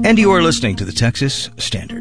And you are listening to the Texas Standard.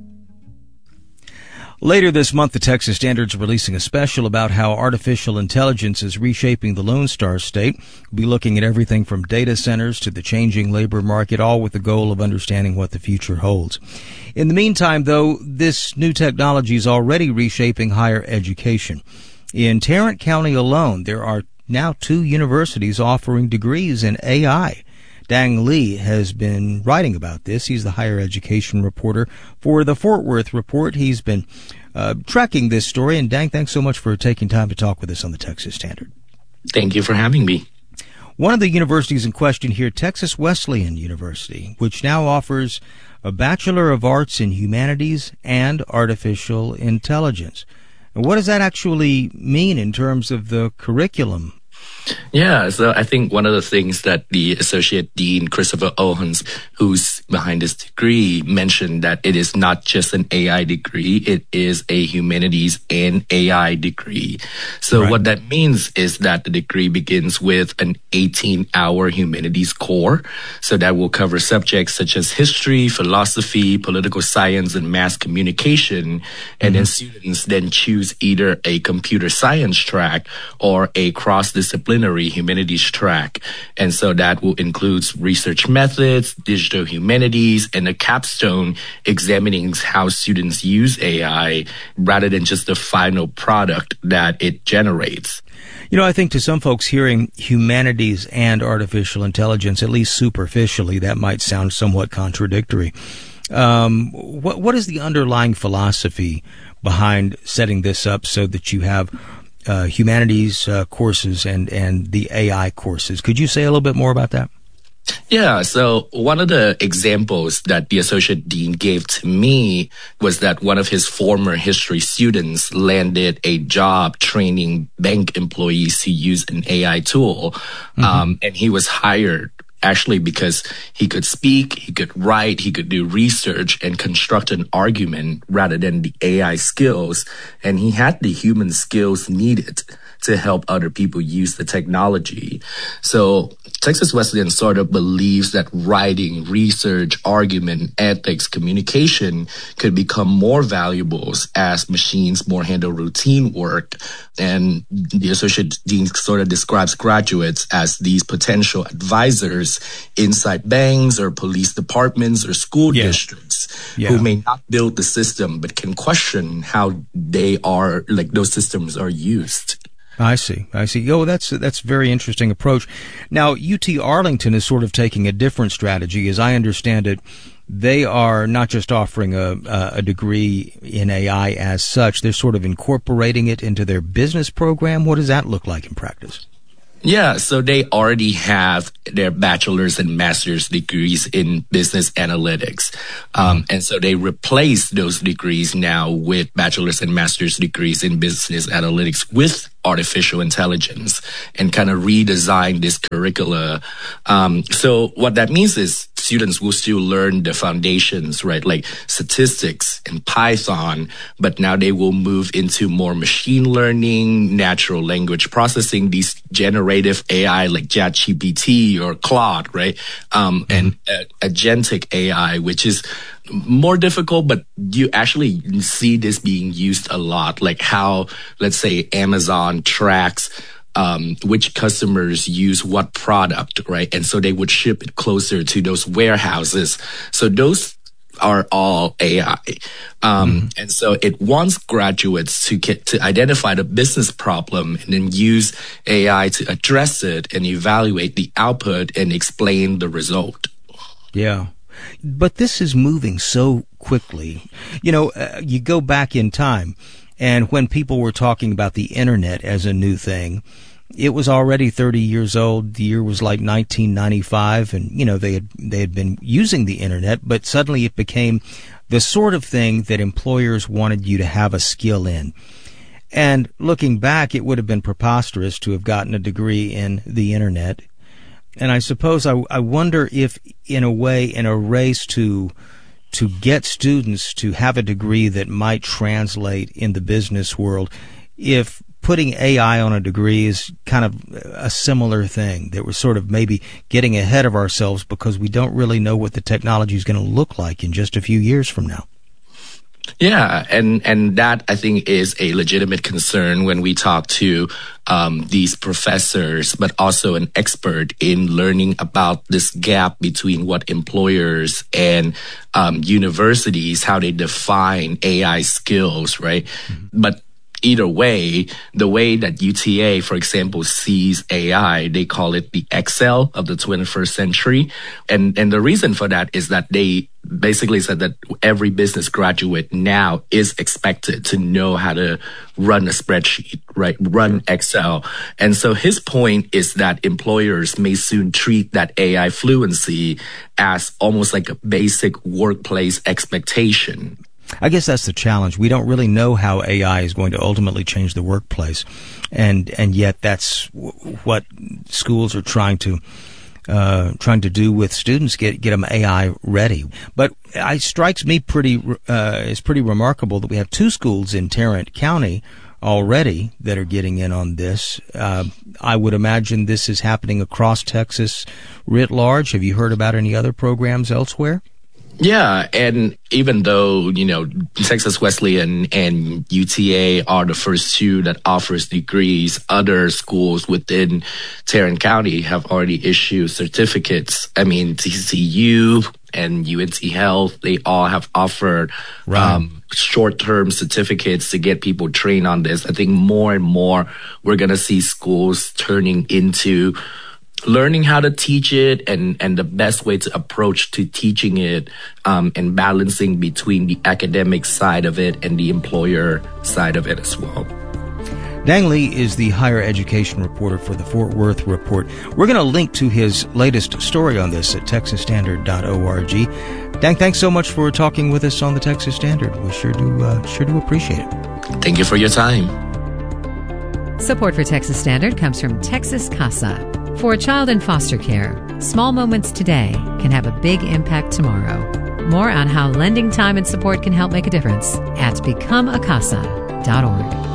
Later this month, the Texas Standard is releasing a special about how artificial intelligence is reshaping the Lone Star State. We'll be looking at everything from data centers to the changing labor market, all with the goal of understanding what the future holds. In the meantime, though, this new technology is already reshaping higher education. In Tarrant County alone, there are now 2 universities offering degrees in AI. Dang Lee has been writing about this. He's the higher education reporter for the Fort Worth Report. He's been tracking this story. And Dang, thanks so much for taking time to talk with us on the Texas Standard. Thank you for having me. One of the universities in question here, Texas Wesleyan University, which now offers a Bachelor of Arts in Humanities and Artificial Intelligence. And what does that actually mean in terms of the curriculum? Yeah, so I think one of the things that the Associate Dean, Christopher Owens, who's behind this degree, mentioned that it is not just an AI degree, it is a humanities and AI degree. So What that means is that the degree begins with an 18-hour humanities core. So that will cover subjects such as history, philosophy, political science, and mass communication. And then students then choose either a computer science track or a cross-disciplinary humanities track. And so that will include research methods, digital humanities, and a capstone examining how students use AI rather than just the final product that it generates. You know, I think to some folks hearing humanities and artificial intelligence, at least superficially, that might sound somewhat contradictory. What is the underlying philosophy behind setting this up so that you have humanities courses and the AI courses? Could you say a little bit more about that? Yeah, so one of the examples that the Associate Dean gave to me was that one of his former history students landed a job training bank employees to use an AI tool. And he was hired actually because he could speak, he could write, he could do research and construct an argument rather than the AI skills. And he had the human skills needed to help other people use the technology. So Texas Wesleyan sort of believes that writing, research, argument, ethics, communication could become more valuable as machines more handle routine work. And the Associate Dean sort of describes graduates as these potential advisors inside banks or police departments or school districts who may not build the system but can question how those systems are used. I see. Oh, that's a very interesting approach. Now, UT Arlington is sort of taking a different strategy. As I understand it, they are not just offering a degree in AI as such. They're sort of incorporating it into their business program. What does that look like in practice? Yeah, so they already have their bachelor's and master's degrees in business analytics. And so they replace those degrees now with bachelor's and master's degrees in business analytics with artificial intelligence and kind of redesign this curricula. So what that means is students will still learn the foundations, right? Like statistics and Python, but now they will move into more machine learning, natural language processing, these generative AI like ChatGPT or Claude, right? And agentic AI, which is more difficult, but you actually see this being used a lot, like how, let's say, Amazon tracks which customers use what product, right? And so they would ship it closer to those warehouses. So those are all AI. And so it wants graduates to identify the business problem and then use AI to address it and evaluate the output and explain the result. Yeah. But this is moving so quickly. You know, you go back in time, and when people were talking about the internet as a new thing, it was already 30 years old. The year was like 1995, and, you know, they had been using the internet, but suddenly it became the sort of thing that employers wanted you to have a skill in. And looking back, it would have been preposterous to have gotten a degree in the internet. And I suppose I wonder if, in a way, in a race to get students to have a degree that might translate in the business world, if putting AI on a degree is kind of a similar thing, that we're sort of maybe getting ahead of ourselves because we don't really know what the technology is going to look like in just a few years from now. Yeah, and that I think is a legitimate concern when we talk to these professors, but also an expert in learning about this gap between what employers and universities, how they define AI skills, right? Mm-hmm. But either way, the way that UTA, for example, sees AI, they call it the Excel of the 21st century. And the reason for that is that they basically said that every business graduate now is expected to know how to run a spreadsheet, right? Run Excel. And so his point is that employers may soon treat that AI fluency as almost like a basic workplace expectation. I guess that's the challenge. We don't really know how AI is going to ultimately change the workplace, and yet that's what schools are trying to do with students, get them AI ready. But it strikes me it's pretty remarkable that we have 2 schools in Tarrant County already that are getting in on this. I would imagine this is happening across Texas writ large. Have you heard about any other programs elsewhere? Yeah, and even though, Texas Wesleyan and UTA are the first 2 that offers degrees, other schools within Tarrant County have already issued certificates. I mean, TCU and UNC Health, they all have offered short-term certificates to get people trained on this. I think more and more we're going to see schools turning into learning how to teach it and the best way to approach to teaching it, and balancing between the academic side of it and the employer side of it as well. Dang Lee is the higher education reporter for the Fort Worth Report. We're going to link to his latest story on this at texasstandard.org. Dang, thanks so much for talking with us on the Texas Standard. We sure do appreciate it. Thank you for your time. Support for Texas Standard comes from Texas CASA. For a child in foster care, small moments today can have a big impact tomorrow. More on how lending time and support can help make a difference at becomeacasa.org.